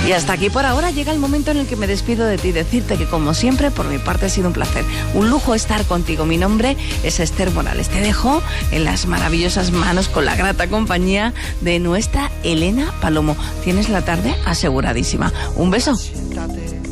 Y hasta aquí por ahora llega el momento en el que me despido de ti, decirte que como siempre por mi parte ha sido un placer, un lujo estar contigo. Mi nombre es Esther Morales, te dejo en las maravillosas manos con la grata compañía de nuestra Elena Palomo. Tienes la tarde aseguradísima. Un beso.